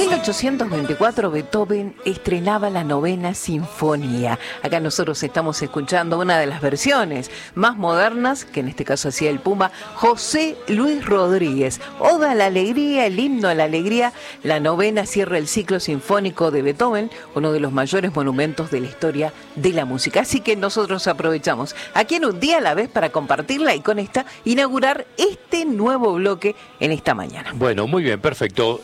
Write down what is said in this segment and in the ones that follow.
1824 Beethoven estrenaba la Novena Sinfonía. Acá nosotros estamos escuchando una de las versiones más modernas, que en este caso hacía el Puma José Luis Rodríguez. Oda a la alegría, el himno a la alegría. La novena cierra el ciclo sinfónico de Beethoven, uno de los mayores monumentos de la historia de la música. Así que nosotros aprovechamos aquí en Un Día a la Vez para compartirla y con esta inaugurar este nuevo bloque en esta mañana. Bueno, muy bien, perfecto.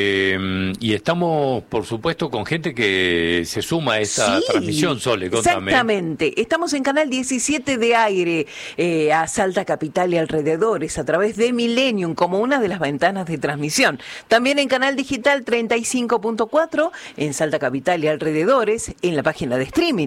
Y estamos, por supuesto, con gente que se suma a esta transmisión, Sole, contame. Exactamente. Estamos en Canal 17 de aire, a Salta Capital y alrededores, a través de Millennium, como una de las ventanas de transmisión. También en Canal Digital 35.4, en Salta Capital y alrededores, en la página de streaming,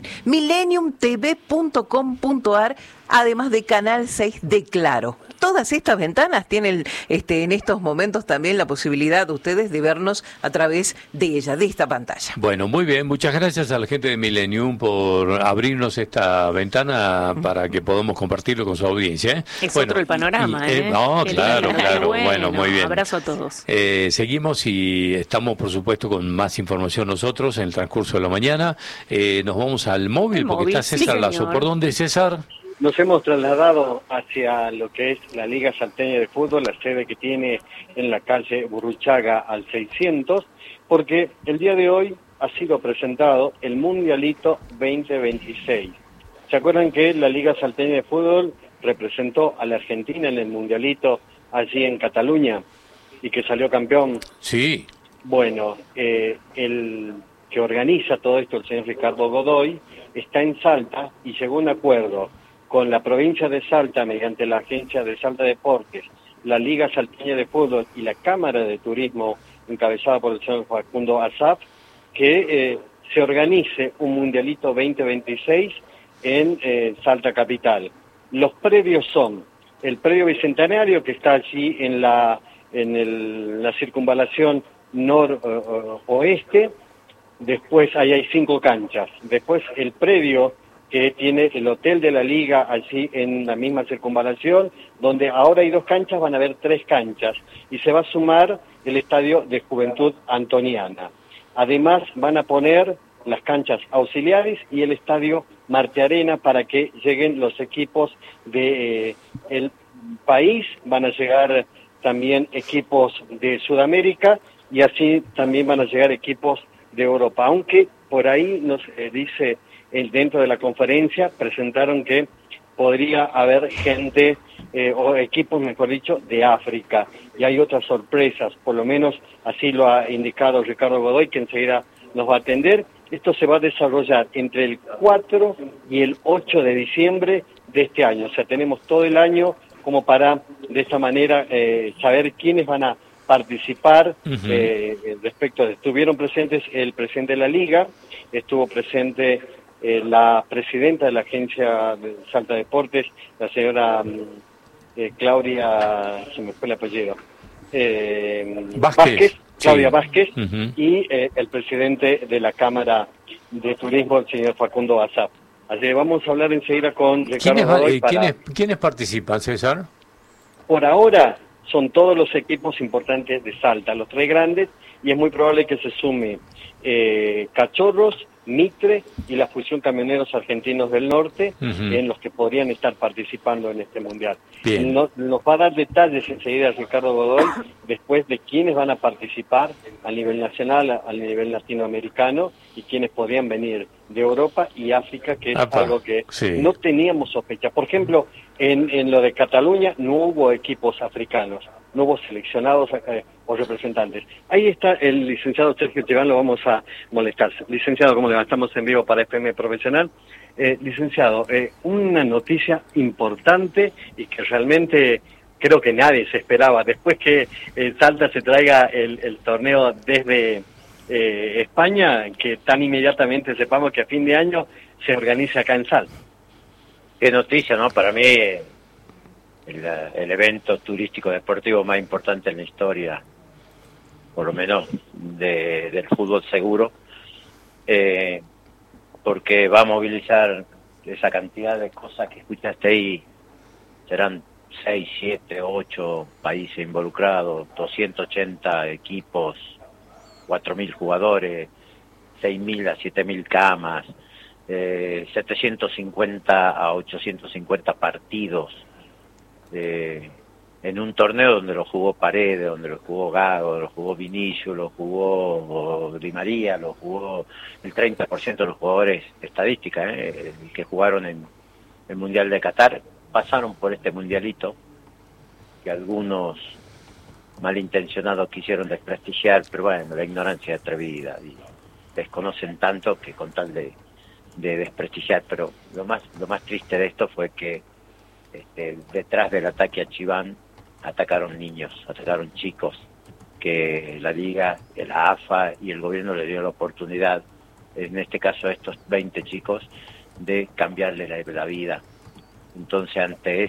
millenniumtv.com.ar, además de Canal 6 de Claro. Todas estas ventanas tienen en estos momentos también la posibilidad de ustedes de vernos a través de ella, de esta pantalla. Bueno, muy bien. Muchas gracias a la gente de Millennium por abrirnos esta ventana para que podamos compartirlo con su audiencia. Es otro el panorama, No, claro. Bueno, muy bien. Abrazo a todos. Seguimos y estamos, por supuesto, con más información nosotros en el transcurso de la mañana. Nos vamos al móvil porque está César Lazo. ¿Por dónde, César? Nos hemos trasladado hacia lo que es la Liga Salteña de Fútbol, la sede que tiene en la calle Burruchaga al 600, porque el día de hoy ha sido presentado el Mundialito 2026. ¿Se acuerdan que la Liga Salteña de Fútbol representó a la Argentina en el Mundialito allí en Cataluña y que salió campeón? Sí. Bueno, el que organiza todo esto, el señor Ricardo Godoy, está en Salta y llegó a un acuerdo con la provincia de Salta, mediante la agencia de Salta Deportes, la Liga Salteña de Fútbol y la Cámara de Turismo, encabezada por el señor Facundo Asaf, que se organice un Mundialito 2026 en Salta Capital. Los previos son el predio bicentenario, que está allí en la circunvalación noroeste. Después ahí hay 5 canchas. Después el predio que tiene el hotel de la Liga allí en la misma circunvalación, donde ahora hay 2 canchas, van a haber 3 canchas, y se va a sumar el estadio de Juventud Antoniana. Además van a poner las canchas auxiliares y el estadio Marte Arena para que lleguen los equipos de el país, van a llegar también equipos de Sudamérica y así también van a llegar equipos de Europa, aunque por ahí nos dice dentro de la conferencia, presentaron que podría haber gente o equipos, mejor dicho, de África, y hay otras sorpresas, por lo menos así lo ha indicado Ricardo Godoy, que enseguida nos va a atender. Esto se va a desarrollar entre el 4 y el 8 de diciembre de este año, o sea, tenemos todo el año como para, de esta manera, saber quiénes van a participar. Respecto de, estuvieron presentes el presidente de la Liga, estuvo presente la presidenta de la agencia de Salta Deportes, la señora Claudia, se me fue el apellido, Vázquez, Claudia Vázquez, y el presidente de la Cámara de Turismo, el señor Facundo Asaf. Así que vamos a hablar enseguida con Ricardo Godoy. ¿Quiénes participan, César? Por ahora son todos los equipos importantes de Salta, los 3 grandes, y es muy probable que se sume Cachorros, Mitre y la Fusión Camioneros Argentinos del Norte, en los que podrían estar participando en este mundial. Nos va a dar detalles enseguida Ricardo Godoy, después de quiénes van a participar a nivel nacional, a nivel latinoamericano, y quiénes podrían venir de Europa y África, que es algo que no teníamos sospecha. Por ejemplo, en lo de Cataluña no hubo equipos africanos, no hubo seleccionados o representantes. Ahí está el licenciado Sergio Cheván, lo vamos a molestar. Licenciado, ¿cómo le va? Estamos en vivo para FM Profesional. Licenciado, una noticia importante y que realmente creo que nadie se esperaba. Después que Salta se traiga el torneo desde España, que tan inmediatamente sepamos que a fin de año se organiza acá en Salta. Qué noticia, ¿no? Para mí el evento turístico deportivo más importante en la historia, por lo menos del fútbol seguro, porque va a movilizar esa cantidad de cosas que escuchaste ahí. Serán 6, 7, 8 países involucrados, 280 equipos 4.000 jugadores, 6.000 a 7.000 camas, 750 a 850 partidos, en un torneo donde lo jugó Paredes, donde lo jugó Gago, lo jugó Vinicius, lo jugó Di María, lo jugó el 30% de los jugadores, estadística, que jugaron en el Mundial de Qatar, pasaron por este mundialito, que algunos malintencionados quisieron desprestigiar, pero bueno, la ignorancia es atrevida, y desconocen tanto que con tal de desprestigiar, pero lo más triste de esto fue que detrás del ataque a Chiván atacaron niños, atacaron chicos, que la Liga, la AFA y el gobierno le dio la oportunidad, en este caso a estos 20 chicos, de cambiarle la vida. Entonces ante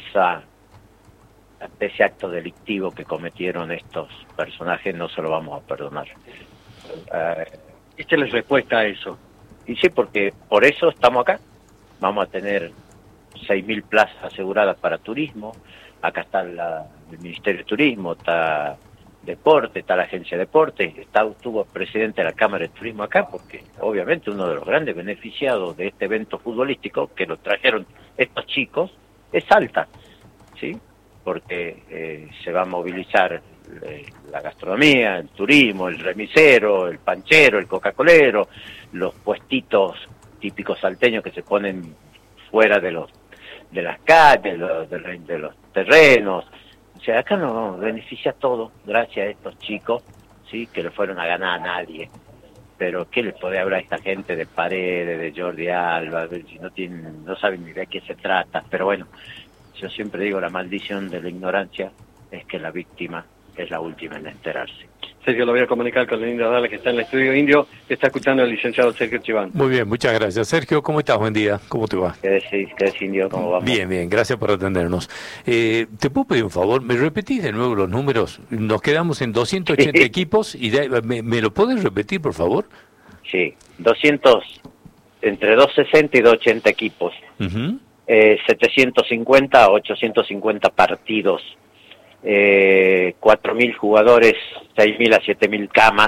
ese acto delictivo que cometieron estos personajes no se lo vamos a perdonar. Esta es la respuesta a eso. Y sí, porque por eso estamos acá. Vamos a tener 6.000 plazas aseguradas para turismo. Acá está el Ministerio de Turismo, está Deporte, está la Agencia de Deporte, estuvo el presidente de la Cámara de Turismo acá, porque obviamente uno de los grandes beneficiados de este evento futbolístico, que lo trajeron estos chicos, es Salta, ¿sí? Porque se va a movilizar la gastronomía, el turismo, el remisero, el panchero, el coca-colero, los puestitos típicos salteños que se ponen fuera de las calles, de los terrenos. O sea, acá nos beneficia todo gracias a estos chicos, sí, que le fueron a ganar a nadie. Pero ¿qué les puede hablar a esta gente de Paredes, de Jordi Alba, si no saben ni de qué se trata? Pero bueno, yo siempre digo, la maldición de la ignorancia es que la víctima es la última en enterarse. Sergio, lo voy a comunicar con el Indio Dale, que está en el estudio indio, que está escuchando al licenciado Sergio Chiván. Muy bien, muchas gracias. Sergio, ¿cómo estás? Buen día. ¿Cómo te va? ¿Qué decís, Indio? ¿Cómo vamos? Bien, bien, gracias por atendernos. ¿Te puedo pedir un favor? ¿Me repetís de nuevo los números? Nos quedamos en 280 equipos y ¿me lo podés repetir, por favor? Sí, entre 260 y 280 equipos. 750 a 850 partidos. 4.000 jugadores, 6.000 a 7.000 camas.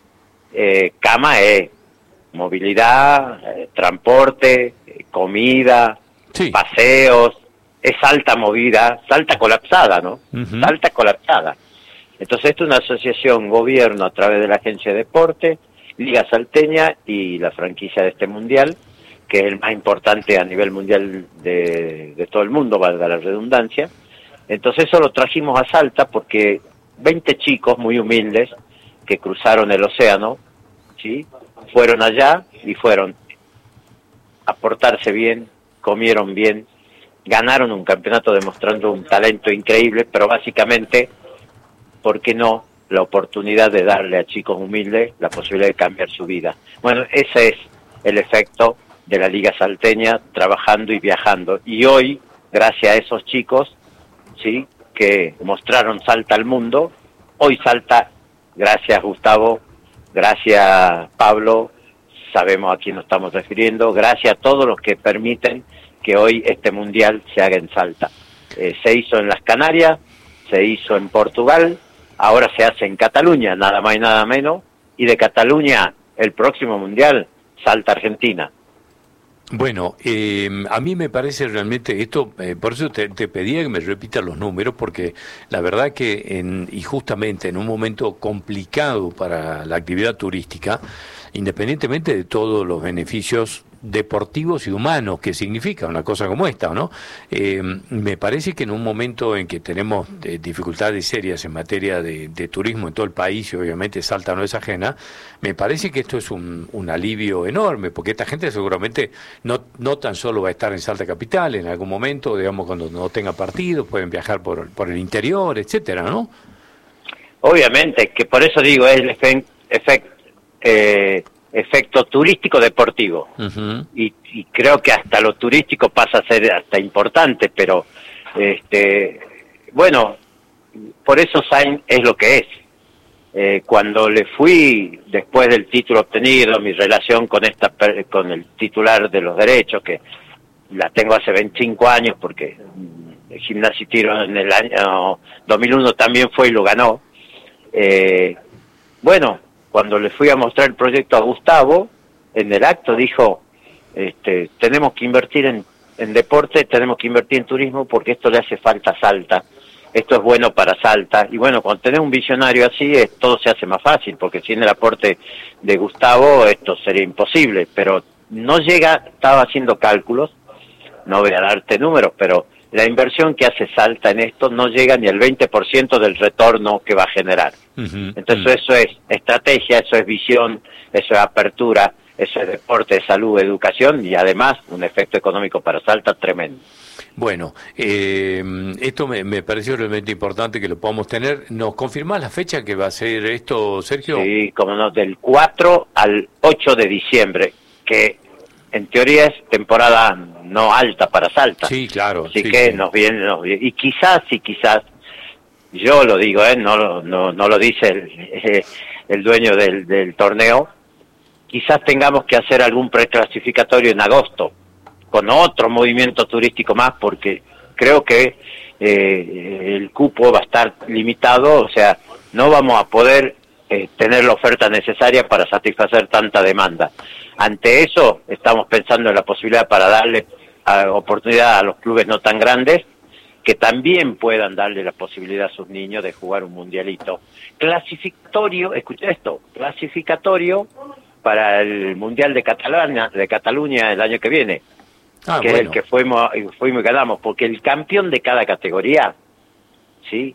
Cama es movilidad, transporte, comida, sí, paseos, es Salta movida, Salta colapsada, ¿no? Salta colapsada. Entonces esto es una asociación, gobierno a través de la Agencia de Deporte, Liga Salteña y la franquicia de este mundial, que es el más importante a nivel mundial de todo el mundo, valga la redundancia. Entonces eso lo trajimos a Salta porque 20 chicos muy humildes que cruzaron el océano, ¿sí? Fueron allá y fueron a portarse bien, comieron bien, ganaron un campeonato demostrando un talento increíble, pero básicamente, ¿por qué no la oportunidad de darle a chicos humildes la posibilidad de cambiar su vida? Bueno, ese es el efecto de la Liga Salteña, trabajando y viajando. Y hoy, gracias a esos chicos, sí, que mostraron Salta al mundo, hoy Salta, gracias Gustavo, gracias Pablo, sabemos a quién nos estamos refiriendo, gracias a todos los que permiten que hoy este mundial se haga en Salta. Se hizo en las Canarias, se hizo en Portugal, ahora se hace en Cataluña, nada más y nada menos, y de Cataluña el próximo mundial, Salta Argentina. Bueno, a mí me parece realmente esto, por eso te pedía que me repitas los números, porque la verdad que y justamente en un momento complicado para la actividad turística, independientemente de todos los beneficios deportivos y humanos que significa una cosa como esta, ¿no? Me parece que en un momento en que tenemos dificultades serias en materia de turismo en todo el país, y obviamente Salta no es ajena, me parece que esto es un alivio enorme, porque esta gente seguramente no tan solo va a estar en Salta Capital en algún momento, digamos, cuando no tenga partido, pueden viajar por el interior, etcétera, ¿no? Obviamente, que por eso digo, es el efecto turístico deportivo. Y creo que hasta lo turístico pasa a ser hasta importante, pero bueno, por eso Sainz es lo que es. Cuando le fui, después del título obtenido, mi relación con el titular de los derechos, que la tengo hace 25 años, porque el Gimnasia y Tiro en el año 2001 también fue y lo ganó. Bueno, cuando le fui a mostrar el proyecto a Gustavo, en el acto dijo, tenemos que invertir en deporte, tenemos que invertir en turismo porque esto le hace falta a Salta, esto es bueno para Salta. Y bueno, cuando tenés un visionario así, todo se hace más fácil, porque sin el aporte de Gustavo esto sería imposible, pero no llega, estaba haciendo cálculos, no voy a darte números, pero la inversión que hace Salta en esto no llega ni al 20% del retorno que va a generar. Entonces eso es estrategia, eso es visión, eso es apertura, eso es deporte, salud, educación y además un efecto económico para Salta tremendo. Bueno, esto me pareció realmente importante que lo podamos tener. ¿Nos confirmás la fecha que va a ser esto, Sergio? Sí, como no, del 4 al 8 de diciembre, que en teoría es temporada no alta para Salta. Sí, claro. Así sí, que sí. nos viene, y quizás, yo lo digo, no lo dice el dueño del torneo, quizás tengamos que hacer algún preclasificatorio en agosto, con otro movimiento turístico más, porque creo que el cupo va a estar limitado, o sea, no vamos a poder tener la oferta necesaria para satisfacer tanta demanda. Ante eso, estamos pensando en la posibilidad para darle oportunidad a los clubes no tan grandes, que también puedan darle la posibilidad a sus niños de jugar un mundialito. Clasificatorio, escucha esto, clasificatorio para el Mundial de Cataluña el año que viene, que es el que fuimos y ganamos, porque el campeón de cada categoría, ¿sí?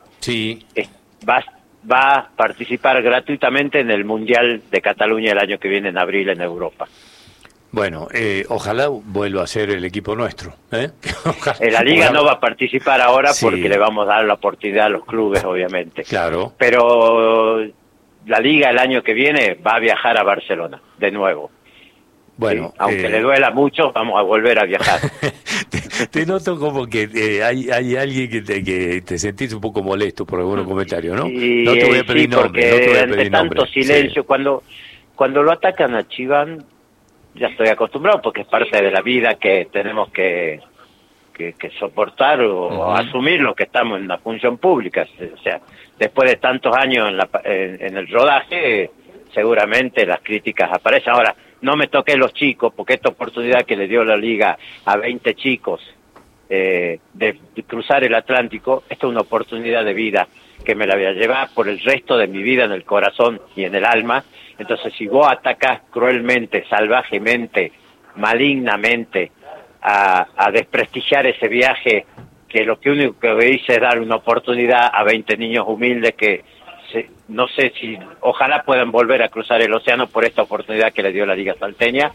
Va a participar gratuitamente en el Mundial de Cataluña el año que viene en abril en Europa. Bueno, ojalá vuelva a ser el equipo nuestro. La Liga no va a participar ahora porque le vamos a dar la oportunidad a los clubes, obviamente. Claro. Pero la Liga el año que viene va a viajar a Barcelona, de nuevo. Bueno, sí, aunque le duela mucho, vamos a volver a viajar. te noto como que hay alguien que te sentís un poco molesto por algunos comentarios, ¿no? Y, no te voy a pedir nombre. No te voy a pedir tanto nombre. silencio, cuando lo atacan a Chiván, ya estoy acostumbrado porque es parte de la vida que tenemos que soportar o asumir lo que estamos en la función pública. O sea, después de tantos años en el rodaje, seguramente las críticas aparecen. Ahora, no me toqué los chicos, porque esta oportunidad que le dio la Liga a 20 chicos de cruzar el Atlántico, esta es una oportunidad de vida que me la voy a llevar por el resto de mi vida en el corazón y en el alma. Entonces, si vos atacás cruelmente, salvajemente, malignamente a desprestigiar ese viaje, que lo que único que hice es dar una oportunidad a 20 niños humildes que no sé si, ojalá puedan volver a cruzar el océano por esta oportunidad que le dio la Liga Salteña.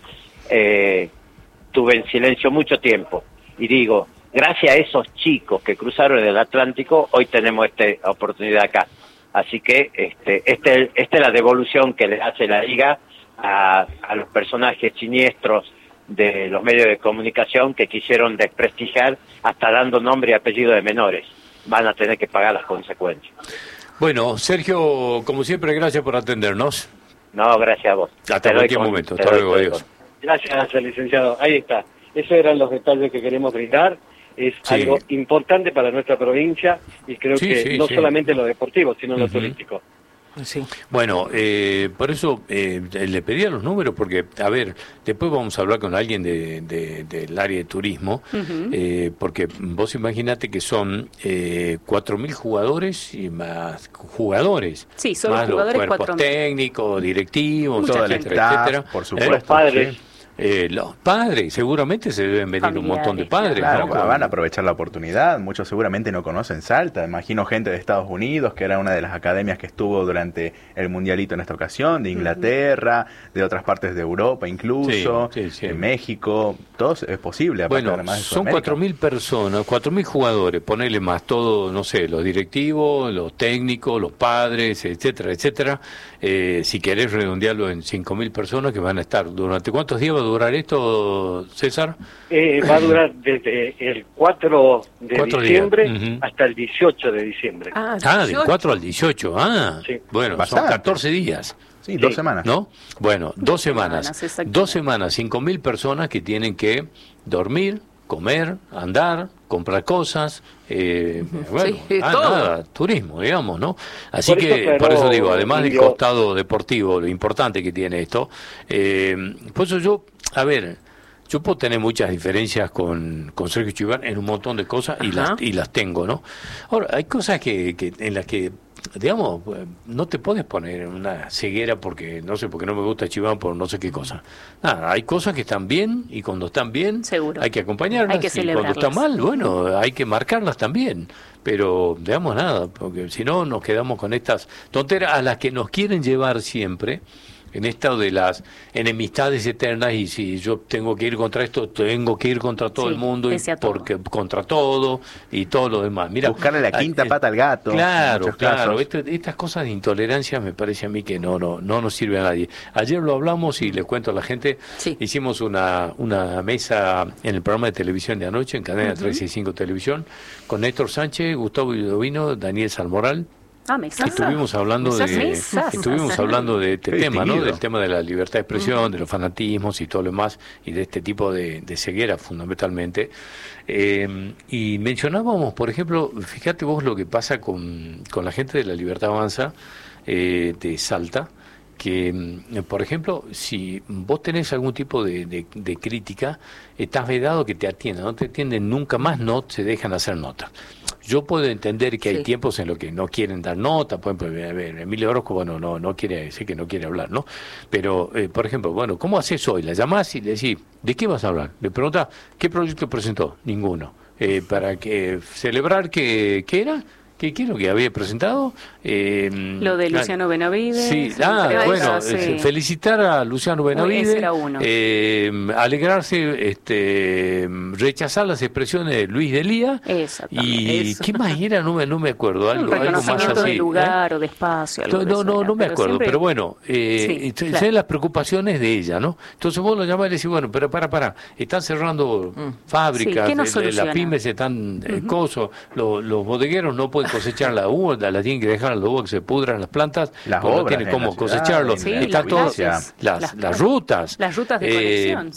Tuve en silencio mucho tiempo y digo, gracias a esos chicos que cruzaron el Atlántico, hoy tenemos esta oportunidad acá. Así que esta es la devolución que le hace la Liga a los personajes siniestros de los medios de comunicación que quisieron desprestigiar hasta dando nombre y apellido de menores. Van a tener que pagar las consecuencias. Bueno, Sergio, como siempre, gracias por atendernos. No, gracias a vos. Hasta cualquier momento. Hasta luego, adiós. Gracias, licenciado. Ahí está. Esos eran los detalles que queremos brindar. Es algo importante para nuestra provincia y creo que no solamente lo deportivo, sino lo turístico. Sí. Bueno, por eso le pedía los números, porque, a ver, después vamos a hablar con alguien del área de turismo, porque vos imaginate que son 4.000 jugadores y más jugadores. Sí, son más jugadores, los cuerpos 4.000. técnicos, directivos, Mucha etcétera. Por supuesto. Los padres. Los padres, seguramente se deben venir Familiares, un montón de padres. Claro, ¿no? van a aprovechar la oportunidad. Muchos seguramente no conocen Salta. Imagino gente de Estados Unidos, que era una de las academias que estuvo durante el Mundialito en esta ocasión, de Inglaterra, de otras partes de Europa incluso, de México. Todo es posible. Bueno, además de son Sudamérica. 4.000 personas, 4.000 jugadores, ponele más todo, no sé, los directivos, los técnicos, los padres, etcétera, etcétera. Si querés redondearlo en 5.000 personas que van a estar. ¿Durante cuántos días va a durar esto, César? Va a durar desde el 4 de diciembre días. hasta el 18 de diciembre. Del 4 al 18. Sí. Bueno, Bastante. son 14 días. Sí, 2 semanas. ¿No? Bueno, 2 semanas. exactamente. 2 semanas, 5.000 personas que tienen que dormir, comer, andar, comprar cosas, bueno, sí, nada, turismo, digamos, ¿no? Así por eso digo, además del costado deportivo, lo importante que tiene esto, por eso yo puedo tener muchas diferencias con Sergio Chiván en un montón de cosas y las tengo, ¿no? Ahora, hay cosas en las que, digamos, no te puedes poner en una ceguera porque no me gusta Chiván por no sé qué cosa. Nada, hay cosas que están bien y cuando están bien hay que acompañarlas, hay que celebrarlas. Y cuando está mal, bueno, hay que marcarlas también. Pero, digamos, nada, porque si no nos quedamos con estas tonteras a las que nos quieren llevar siempre, en estado de las enemistades eternas, y si yo tengo que ir contra esto, tengo que ir contra todo el mundo, y porque contra todo y todo lo demás. Mira, buscarle la quinta pata al gato. Claro. Estas cosas de intolerancia me parece a mí que no nos sirve a nadie. Ayer lo hablamos y les cuento a la gente, hicimos una mesa en el programa de televisión de anoche, en Cadena 365 Televisión, con Néstor Sánchez, Gustavo Ludovino, Daniel Salmoral. Estuvimos hablando de este tema, ¿no? Del tema de la libertad de expresión, de los fanatismos y todo lo demás, y de este tipo de ceguera fundamentalmente. Y mencionábamos, por ejemplo, fíjate vos lo que pasa con la gente de la Libertad Avanza de Salta, que, por ejemplo, si vos tenés algún tipo de crítica, estás vedado que te atiendan, no te atienden nunca más, no se dejan hacer notas. Yo puedo entender que hay tiempos en los que no quieren dar nota, por ejemplo, Emilio Orozco, bueno, no quiere decir que no quiere hablar, ¿no? Pero, por ejemplo, bueno, ¿cómo haces hoy? La llamás y le decís, ¿de qué vas a hablar? Le preguntás, ¿qué proyecto presentó? Ninguno. ¿Para celebrar qué era? ¿Qué es lo que había presentado? Lo de Luciano Benavides. Sí, felicitar a Luciano Benavides. Ese era uno. Alegrarse, rechazar las expresiones de Luis Delía. Y ¿qué más era? No me acuerdo. Algo más así. De lugar o de espacio. No me acuerdo. Siempre... Pero bueno, son las preocupaciones de ella, ¿no? Entonces vos lo llamás y le decís, bueno, pero para. Están cerrando fábricas, las pymes están cosos, los bodegueros no pueden cosechar la uva, la tienen que dejar a la uva que se pudran las plantas, no tienen cómo cosecharlo. Están todas las rutas. Las rutas de conexión,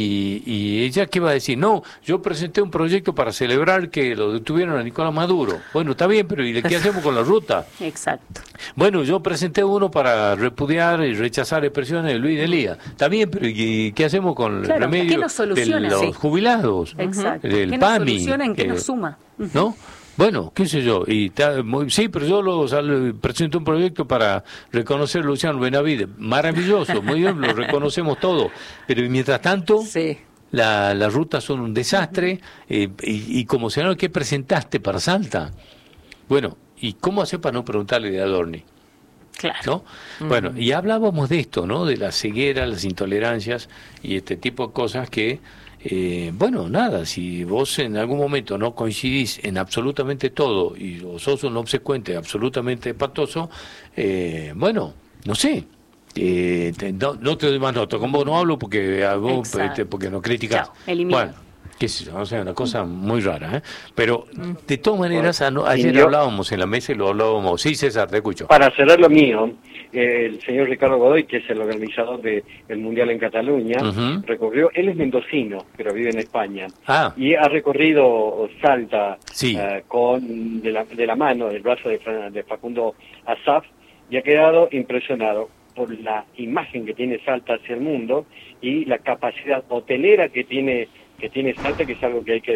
y ella, ¿qué va a decir? No, yo presenté un proyecto para celebrar que lo detuvieron a Nicolás Maduro. Bueno, está bien, pero ¿y qué hacemos con la ruta? Exacto. Bueno, yo presenté uno para repudiar y rechazar expresiones de Luis Delía. Está bien, pero ¿y qué hacemos con el remedio de los jubilados? Exacto. El ¿Qué PAMI? nos soluciona? ¿En qué nos suma? ¿No? Bueno, qué sé yo, sí, pero yo presento un proyecto para reconocer a Luciano Benavides. Maravilloso, muy bien, lo reconocemos todo. Pero mientras tanto, las rutas son un desastre, y como se ¿qué presentaste para Salta? Bueno, ¿y cómo hacer para no preguntarle de Adorni? Claro. ¿No? Bueno, y hablábamos de esto, ¿no? De la ceguera, las intolerancias y este tipo de cosas que... bueno, nada, si vos en algún momento no coincidís en absolutamente todo y sos un obsecuente absolutamente espantoso, bueno, no sé, no te doy más nota, con vos no hablo porque porque no criticás. Bueno, qué sé yo, o sea, una cosa muy rara, pero de todas maneras, ayer hablábamos en la mesa y lo hablábamos. Sí, César, te escucho. Para cerrar lo mío, el señor Ricardo Godoy, que es el organizador del Mundial en Cataluña, recorrió, él es mendocino, pero vive en España, y ha recorrido Salta de la mano, del brazo de Facundo Asaf, y ha quedado impresionado por la imagen que tiene Salta hacia el mundo y la capacidad hotelera que tiene Salta, que es algo que hay que